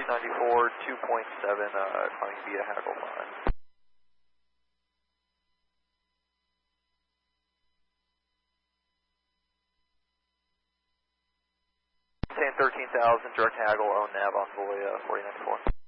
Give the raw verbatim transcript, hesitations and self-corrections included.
three ninety-four, two point seven, uh, climbing via Haggle line. Maintain thirteen thousand, direct Haggle, own nav, envoy uh, forty ninety-four.